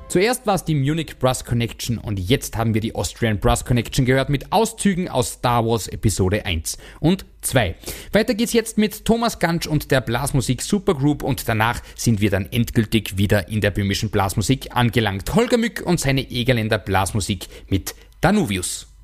Zuerst war es die Munich Brass Connection und jetzt haben wir die Austrian Brass Connection gehört mit Auszügen aus Star Wars Episode 1 und 2. Weiter geht's jetzt mit Thomas Gantsch und der Blasmusik Supergroup und danach sind wir dann endgültig wieder in der böhmischen Blasmusik angelangt. Holger Mück und seine Egerländer Blasmusik mit Danuvius.